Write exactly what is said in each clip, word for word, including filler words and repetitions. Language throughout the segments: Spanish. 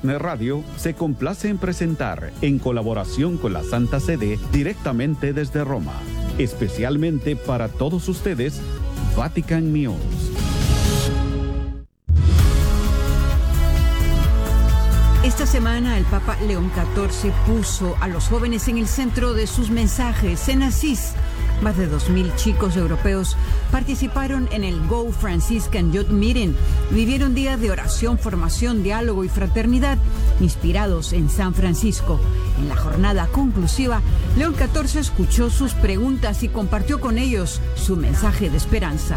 Fresne Radio se complace en presentar, en colaboración con la Santa Sede, directamente desde Roma, especialmente para todos ustedes, Vatican News. Esta semana el Papa León catorce puso a los jóvenes en el centro de sus mensajes. En Asís, más de dos mil chicos europeos participaron en el Go Franciscan Youth Meeting. Vivieron días de oración, formación, diálogo y fraternidad inspirados en San Francisco. En la jornada conclusiva, León catorce escuchó sus preguntas y compartió con ellos su mensaje de esperanza.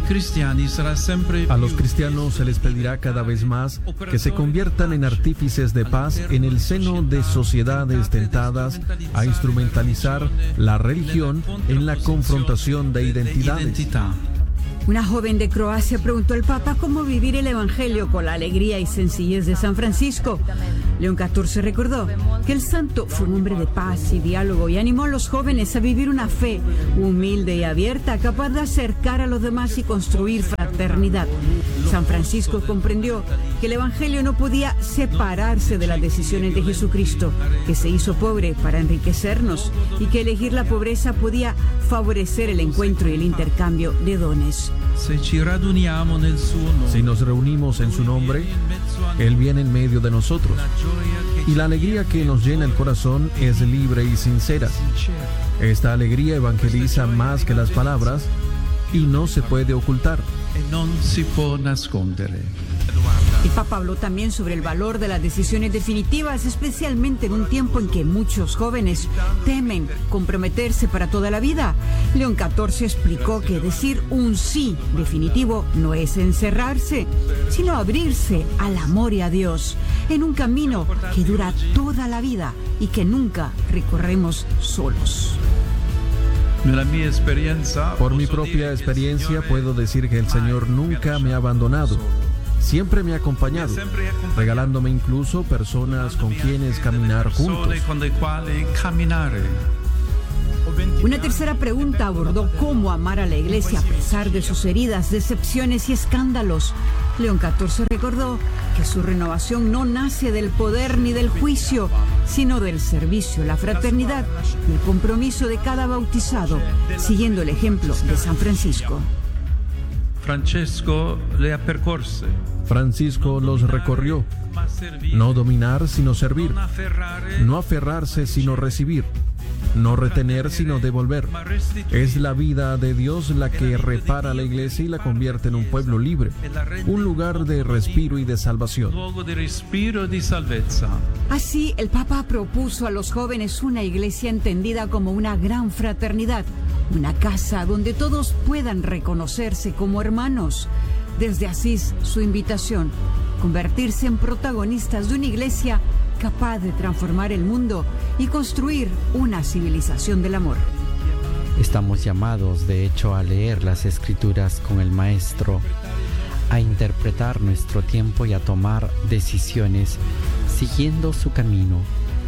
A los cristianos se les pedirá cada vez más que se conviertan en artífices de paz en el seno de sociedades tentadas a instrumentalizar la religión en la confrontación de identidades. Una joven de Croacia preguntó al Papa cómo vivir el Evangelio con la alegría y sencillez de San Francisco. León catorce recordó que el santo fue un hombre de paz y diálogo y animó a los jóvenes a vivir una fe humilde y abierta, capaz de acercar a los demás y construir fraternidad. San Francisco comprendió que el Evangelio no podía separarse de las decisiones de Jesucristo, que se hizo pobre para enriquecernos y que elegir la pobreza podía favorecer el encuentro y el intercambio de dones. Si nos reunimos en su nombre, Él viene en medio de nosotros. Y la alegría que nos llena el corazón es libre y sincera. Esta alegría evangeliza más que las palabras y no se puede ocultar. El Papa habló también sobre el valor de las decisiones definitivas, especialmente en un tiempo en que muchos jóvenes temen comprometerse para toda la vida. León catorce explicó que decir un sí definitivo no es encerrarse, sino abrirse al amor y a Dios, en un camino que dura toda la vida y que nunca recorremos solos. Por mi propia experiencia puedo decir que el Señor nunca me ha abandonado. Siempre me ha acompañado, regalándome incluso personas con quienes caminar juntos. Una tercera pregunta abordó cómo amar a la Iglesia a pesar de sus heridas, decepciones y escándalos. León catorce recordó que su renovación no nace del poder ni del juicio, sino del servicio, la fraternidad y el compromiso de cada bautizado, siguiendo el ejemplo de San Francisco. Francesco le percorse. Francisco los recorrió. No dominar, sino servir. No aferrarse, sino recibir. No retener, sino devolver. Es la vida de Dios la que repara la Iglesia y la convierte en un pueblo libre, un lugar de respiro y de salvación. Así, el Papa propuso a los jóvenes una iglesia entendida como una gran fraternidad, una casa donde todos puedan reconocerse como hermanos. Desde Asís, su invitación, convertirse en protagonistas de una iglesia capaz de transformar el mundo y construir una civilización del amor. Estamos llamados, de hecho, a leer las Escrituras con el Maestro, a interpretar nuestro tiempo y a tomar decisiones siguiendo su camino.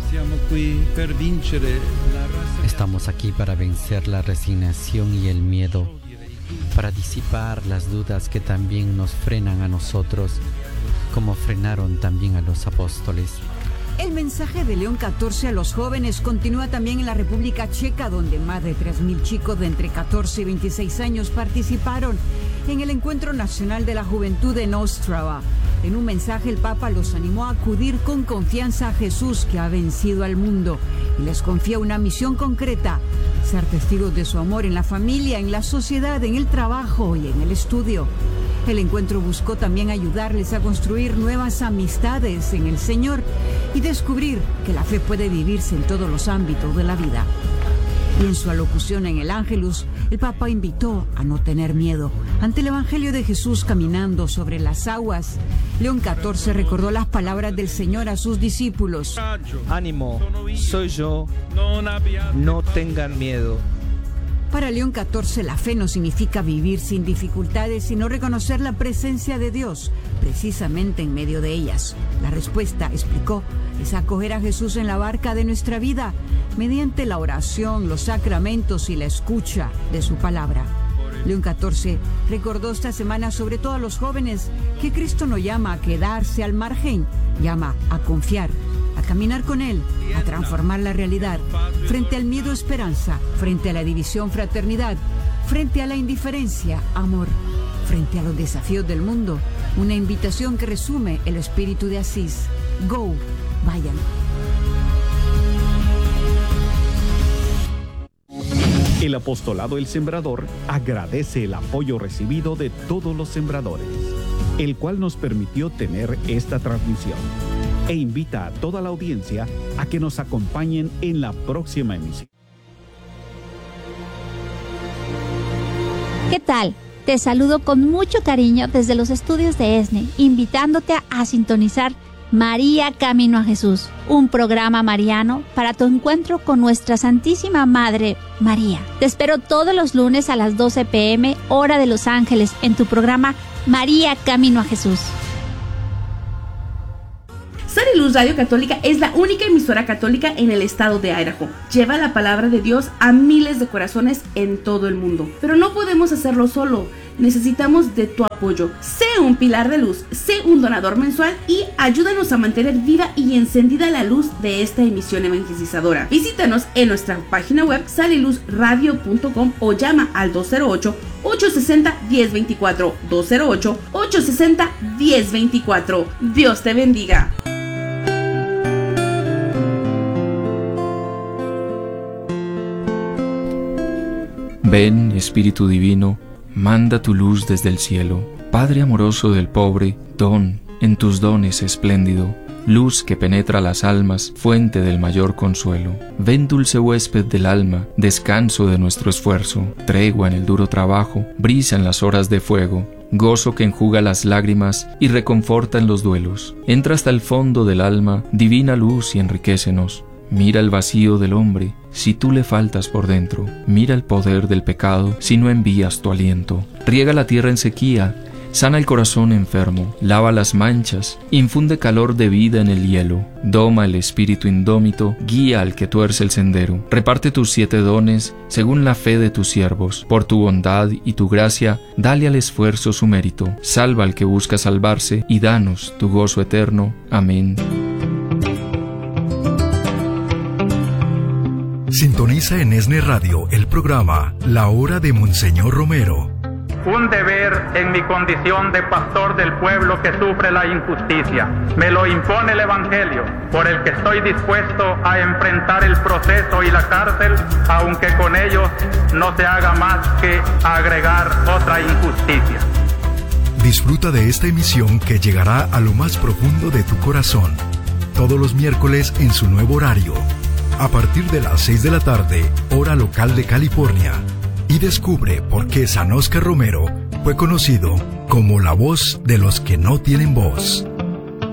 Estamos aquí para vencer la resignación y el miedo, para disipar las dudas que también nos frenan a nosotros, como frenaron también a los apóstoles. El mensaje de León catorce a los jóvenes continúa también en la República Checa, donde más de tres mil chicos de entre catorce y veintiséis años participaron en el Encuentro Nacional de la Juventud en Ostrava. En un mensaje, el Papa los animó a acudir con confianza a Jesús, que ha vencido al mundo, y les confía una misión concreta: ser testigos de su amor en la familia, en la sociedad, en el trabajo y en el estudio. El encuentro buscó también ayudarles a construir nuevas amistades en el Señor y descubrir que la fe puede vivirse en todos los ámbitos de la vida. Y en su alocución en el Ángelus, el Papa invitó a no tener miedo ante el Evangelio de Jesús caminando sobre las aguas. León catorce recordó las palabras del Señor a sus discípulos: ánimo, soy yo, no tengan miedo. Para León catorce, la fe no significa vivir sin dificultades, sino reconocer la presencia de Dios, precisamente en medio de ellas. La respuesta, explicó, es acoger a Jesús en la barca de nuestra vida, mediante la oración, los sacramentos y la escucha de su palabra. León catorce recordó esta semana, sobre todo a los jóvenes, que Cristo no llama a quedarse al margen, llama a confiar, a caminar con Él, a transformar la realidad. Frente al miedo, esperanza. Frente a la división, fraternidad. Frente a la indiferencia, amor. Frente a los desafíos del mundo, una invitación que resume el espíritu de Asís. Go, vayan. El apostolado El Sembrador agradece el apoyo recibido de todos los sembradores, el cual nos permitió tener esta transmisión, e invita a toda la audiencia a que nos acompañen en la próxima emisión. ¿Qué tal? Te saludo con mucho cariño desde los estudios de ESNE, invitándote a sintonizar María Camino a Jesús, un programa mariano para tu encuentro con nuestra Santísima Madre María. Te espero todos los lunes a las doce pe eme, hora de Los Ángeles, en tu programa María Camino a Jesús. Sal y Luz Radio Católica es la única emisora católica en el estado de Idaho. Lleva la palabra de Dios a miles de corazones en todo el mundo. Pero no podemos hacerlo solo. Necesitamos de tu apoyo. Sé un pilar de luz, sé un donador mensual y ayúdanos a mantener viva y encendida la luz de esta emisión evangelizadora. Visítanos en nuestra página web sal y luz radio punto com o llama al dos cero ocho, ocho seis cero, uno cero dos cuatro, dos cero ocho, ocho seis cero, uno cero dos cuatro. Dios te bendiga. Ven, Espíritu Divino, manda tu luz desde el cielo. Padre amoroso del pobre, don en tus dones espléndido, luz que penetra las almas, fuente del mayor consuelo. Ven, dulce huésped del alma, descanso de nuestro esfuerzo, tregua en el duro trabajo, brisa en las horas de fuego, gozo que enjuga las lágrimas y reconforta en los duelos. Entra hasta el fondo del alma, divina luz, y enriquécenos. Mira el vacío del hombre, si tú le faltas por dentro. Mira el poder del pecado, si no envías tu aliento. Riega la tierra en sequía, sana el corazón enfermo, lava las manchas, infunde calor de vida en el hielo. Doma el espíritu indómito, guía al que tuerce el sendero. Reparte tus siete dones según la fe de tus siervos. Por tu bondad y tu gracia, dale al esfuerzo su mérito. Salva al que busca salvarse y danos tu gozo eterno. Amén. Sintoniza en ESNE Radio el programa La Hora de Monseñor Romero. Un deber en mi condición de pastor del pueblo que sufre la injusticia. Me lo impone el Evangelio, por el que estoy dispuesto a enfrentar el proceso y la cárcel, aunque con ellos no se haga más que agregar otra injusticia. Disfruta de esta emisión que llegará a lo más profundo de tu corazón, todos los miércoles en su nuevo horario, a partir de las seis de la tarde, hora local de California, y descubre por qué San Óscar Romero fue conocido como la voz de los que no tienen voz.